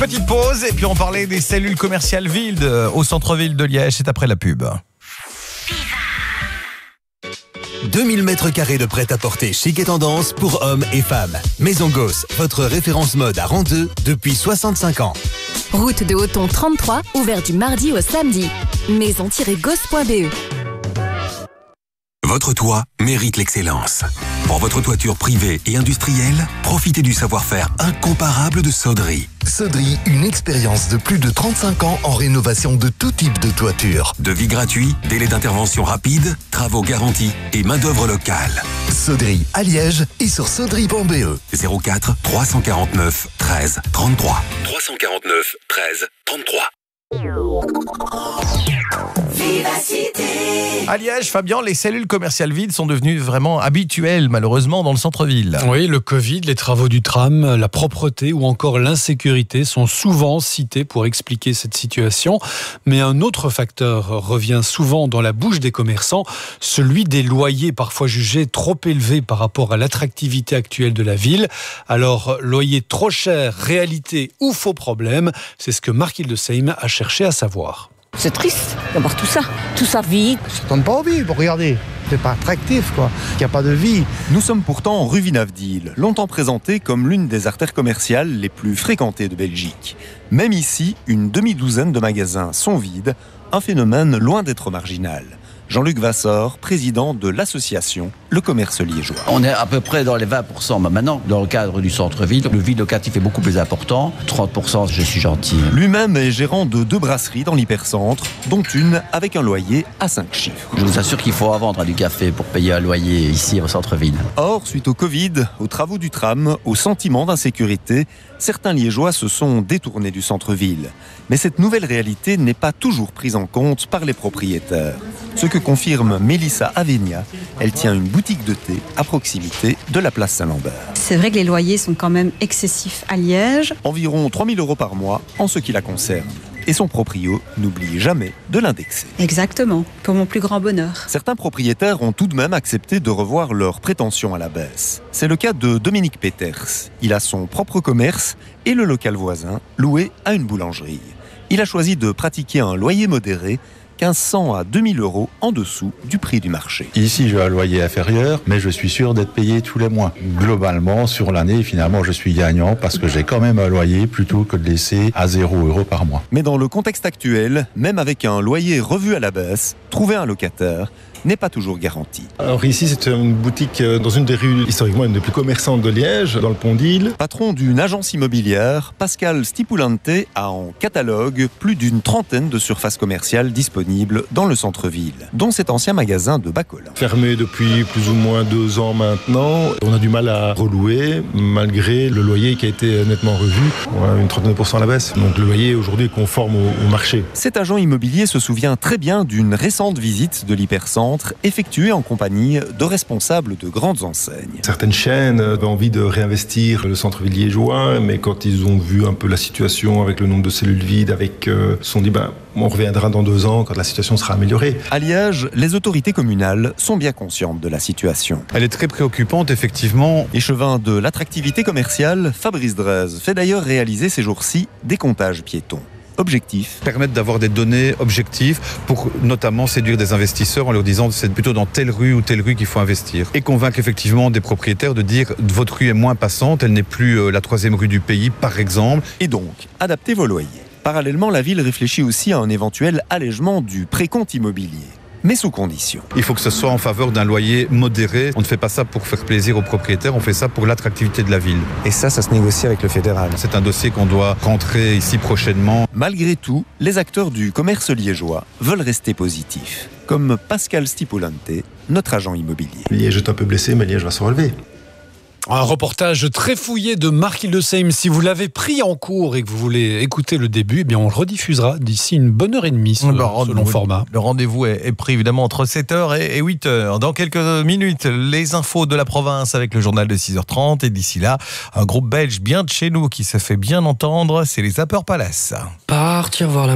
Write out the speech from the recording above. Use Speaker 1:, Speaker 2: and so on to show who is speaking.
Speaker 1: Petite pause et puis on parlait des cellules commerciales Wild au centre-ville de Liège. C'est après la pub.
Speaker 2: 2000 m² de prêt-à-porter chic et tendance pour hommes et femmes. Maison Gosse, votre référence mode à Renteux depuis 65 ans.
Speaker 3: Route de Hoton 33, ouvert du mardi au samedi. Maison-gosse.be.
Speaker 2: Votre toit mérite l'excellence. Pour votre toiture privée et industrielle, profitez du savoir-faire incomparable de Sodri.
Speaker 4: Sodri, une expérience de plus de 35 ans en rénovation de tout type de toiture.
Speaker 2: Devis gratuit, délai d'intervention rapide, travaux garantis et main-d'œuvre locale.
Speaker 4: Sodri à Liège et sur sodri.be.
Speaker 2: 04 349 13 33. 349 13 33.
Speaker 5: Vivacité.
Speaker 1: À Liège, Fabien, les cellules commerciales vides sont devenues vraiment habituelles, malheureusement, dans le centre-ville.
Speaker 6: Oui, le Covid, les travaux du tram, la propreté ou encore l'insécurité sont souvent cités pour expliquer cette situation. Mais un autre facteur revient souvent dans la bouche des commerçants, celui des loyers parfois jugés trop élevés par rapport à l'attractivité actuelle de la ville. Alors, loyer trop cher, réalité ou faux problème, c'est ce que Marc Hildesheim a cherché à savoir.
Speaker 7: C'est triste d'avoir tout ça vide.
Speaker 8: Ça donne pas envie, regardez, c'est pas attractif quoi, il n'y a pas de vie.
Speaker 9: Nous sommes pourtant en rue Vinavdil, longtemps présentée comme l'une des artères commerciales les plus fréquentées de Belgique. Même ici, une demi-douzaine de magasins sont vides, un phénomène loin d'être marginal. Jean-Luc Vassor, président de l'association Le Commerce Liégeois.
Speaker 10: On est à peu près dans les 20% maintenant, dans le cadre du centre-ville. Le vide locatif est beaucoup plus important. 30%, je suis gentil.
Speaker 9: Lui-même est gérant de 2 brasseries dans l'hypercentre, dont une avec un loyer à 5 chiffres.
Speaker 10: Je vous assure qu'il faut vendre du café pour payer un loyer ici au centre-ville.
Speaker 9: Or, suite au Covid, aux travaux du tram, au sentiment d'insécurité, certains Liégeois se sont détournés du centre-ville. Mais cette nouvelle réalité n'est pas toujours prise en compte par les propriétaires. Ce que confirme Mélissa Avenia, elle tient une boutique de thé à proximité de la place Saint-Lambert.
Speaker 11: C'est vrai que les loyers sont quand même excessifs à Liège.
Speaker 9: Environ 3 000 € par mois en ce qui la concerne. Et son proprio n'oublie jamais de l'indexer.
Speaker 11: Exactement, pour mon plus grand bonheur.
Speaker 9: Certains propriétaires ont tout de même accepté de revoir leurs prétentions à la baisse. C'est le cas de Dominique Peters. Il a son propre commerce et le local voisin loué à une boulangerie. Il a choisi de pratiquer un loyer modéré, 1500 à 2000 € en dessous du prix du marché.
Speaker 12: Ici, j'ai un loyer inférieur, mais je suis sûr d'être payé tous les mois. Globalement, sur l'année, finalement, je suis gagnant parce que j'ai quand même un loyer plutôt que de laisser à 0 € par mois.
Speaker 9: Mais dans le contexte actuel, même avec un loyer revu à la baisse, trouver un locataire n'est pas toujours garanti.
Speaker 13: Alors ici, c'est une boutique dans une des rues, historiquement une des plus commerçantes de Liège, dans le Pont d'Île.
Speaker 9: Patron d'une agence immobilière, Pascal Stipulante a en catalogue plus d'une trentaine de surfaces commerciales disponibles dans le centre-ville, dont cet ancien magasin de Bacolin.
Speaker 13: Fermé depuis plus ou moins 2 ans maintenant, on a du mal à relouer, malgré le loyer qui a été nettement revu, une 39% à la baisse. Donc le loyer aujourd'hui est conforme au marché.
Speaker 9: Cet agent immobilier se souvient très bien d'une récente visite de l'hypercentre effectuée en compagnie de responsables de grandes enseignes.
Speaker 13: Certaines chaînes avaient envie de réinvestir le centre-ville liégeois, mais quand ils ont vu un peu la situation avec le nombre de cellules vides, se sont dit on reviendra dans 2 ans quand la situation sera améliorée.
Speaker 9: À Liège, les autorités communales sont bien conscientes de la situation.
Speaker 12: Elle est très préoccupante, effectivement.
Speaker 9: Échevin de l'attractivité commerciale, Fabrice Drez fait d'ailleurs réaliser ces jours-ci des comptages piétons. Objectif.
Speaker 12: Permettre d'avoir des données objectives pour notamment séduire des investisseurs en leur disant que c'est plutôt dans telle rue ou telle rue qu'il faut investir. Et convaincre effectivement des propriétaires de dire votre rue est moins passante, elle n'est plus la 3e rue du pays par exemple.
Speaker 9: Et donc, adaptez vos loyers. Parallèlement, la ville réfléchit aussi à un éventuel allègement du précompte immobilier. Mais sous condition.
Speaker 12: Il faut que ce soit en faveur d'un loyer modéré. On ne fait pas ça pour faire plaisir aux propriétaires, on fait ça pour l'attractivité de la ville.
Speaker 9: Et ça se négocie avec le fédéral.
Speaker 12: C'est un dossier qu'on doit rentrer ici prochainement.
Speaker 9: Malgré tout, les acteurs du commerce liégeois veulent rester positifs. Comme Pascal Stipulante, notre agent immobilier.
Speaker 13: Liège est un peu blessé, mais Liège va se relever.
Speaker 6: Un reportage très fouillé de Marc Hildesheim. Si vous l'avez pris en cours et que vous voulez écouter le début, eh bien on le rediffusera d'ici une bonne heure et demie selon format.
Speaker 1: Le rendez-vous est pris évidemment entre 7h et 8h. Dans quelques minutes, les infos de la province avec le journal de 6h30. Et d'ici là, un groupe belge bien de chez nous qui se fait bien entendre, c'est les Upper Palace.
Speaker 14: Partir voir la